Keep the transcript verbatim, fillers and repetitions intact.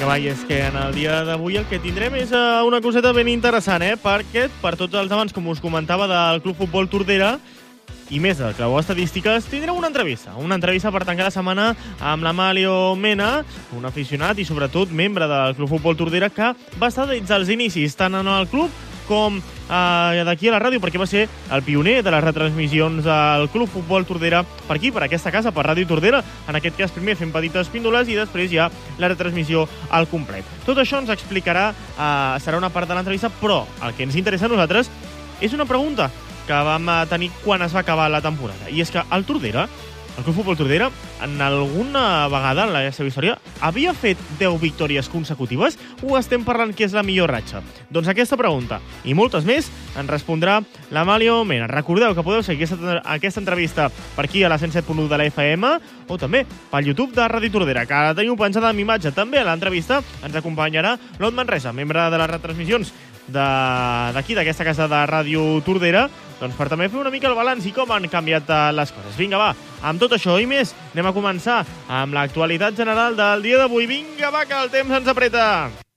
va, i és que en el dia d'avui el que tindrem és uh, una coseta ben interessant, eh? Perquè, per tots els amants, com us comentava, del Club Futbol Tordera, i més del Clau Estadístiques, tindrem una entrevista. Una entrevista per tancar la setmana amb l'Amalio Mena, un aficionat i, sobretot, membre del Club Futbol Tordera, que va estar des dels inicis, tant en el club com eh, d'aquí a la ràdio, perquè va ser el pioner de les retransmissions del Club Futbol Tordera per aquí, per aquesta casa, per Ràdio Tordera, en aquest cas primer fent petites píndoles i després ja la retransmissió al complet. Tot això ens explicarà, eh, serà una part de l'entrevista, però el que ens interessa a nosaltres és una pregunta que vam tenir quan es va acabar la temporada, i és que el Tordera, el Club Futbol Tordera, en alguna vegada en la seva història, havia fet deu victòries consecutives o estem parlant que és la millor ratxa? Doncs aquesta pregunta i moltes més en respondrà l'Amalio Mena. Recordeu que podeu seguir aquesta, aquesta entrevista per aquí a la cent set punt u de la F M o també pel YouTube de Ràdio Tordera, que la teniu penjada amb imatge. També a l'entrevista ens acompanyarà l'Ot Manresa, membre de les retransmissions d'aquí, d'aquesta casa de Ràdio Tordera, doncs per també fer una mica el balanç i com han canviat les coses. Vinga, va, amb tot això i més, anem a començar amb l'actualitat general del dia d'avui. Vinga, va, que el temps ens apreta!